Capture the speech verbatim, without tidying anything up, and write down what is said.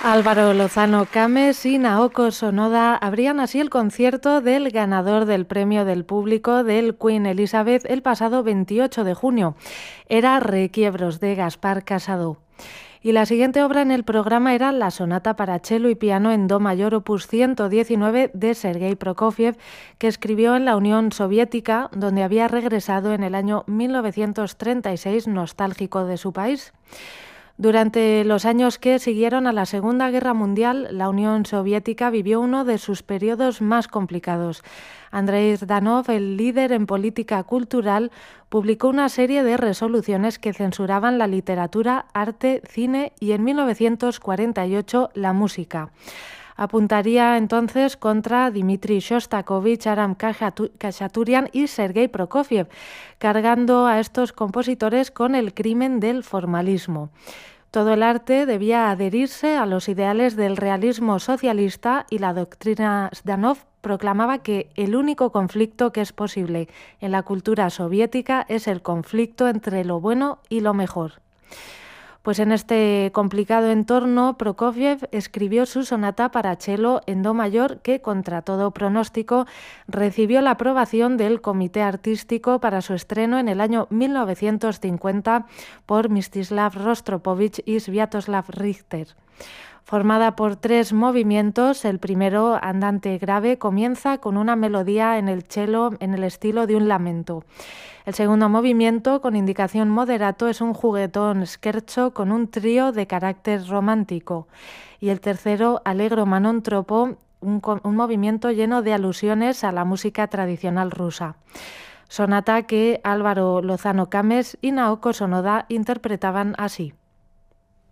Álvaro Lozano Cames y Naoko Sonoda abrían así el concierto del ganador del Premio del Público del Queen Elizabeth el pasado veintiocho de junio. Era Requiebros, de Gaspar Casado. Y la siguiente obra en el programa era la Sonata para cello y piano en do mayor opus ciento diecinueve de Sergei Prokofiev, que escribió en la Unión Soviética, donde había regresado en el año mil novecientos treinta y seis, nostálgico de su país. Durante los años que siguieron a la Segunda Guerra Mundial, la Unión Soviética vivió uno de sus periodos más complicados. Andrei Zhdanov, el líder en política cultural, publicó una serie de resoluciones que censuraban la literatura, arte, cine y en mil novecientos cuarenta y ocho la música. Apuntaría entonces contra Dmitri Shostakovich, Aram Khachaturian y Sergei Prokofiev, cargando a estos compositores con el crimen del formalismo. Todo el arte debía adherirse a los ideales del realismo socialista y la doctrina Zhdanov proclamaba que el único conflicto que es posible en la cultura soviética es el conflicto entre lo bueno y lo mejor. Pues en este complicado entorno, Prokofiev escribió su sonata para cello en do mayor que, contra todo pronóstico, recibió la aprobación del Comité Artístico para su estreno en el año mil novecientos cincuenta por Mstislav Rostropovich y Sviatoslav Richter. Formada por tres movimientos, el primero, andante grave, comienza con una melodía en el cello en el estilo de un lamento. El segundo movimiento, con indicación moderato, es un juguetón scherzo con un trío de carácter romántico. Y el tercero, allegro manon troppo, un, un movimiento lleno de alusiones a la música tradicional rusa. Sonata que Álvaro Lozano Cames y Naoko Sonoda interpretaban así.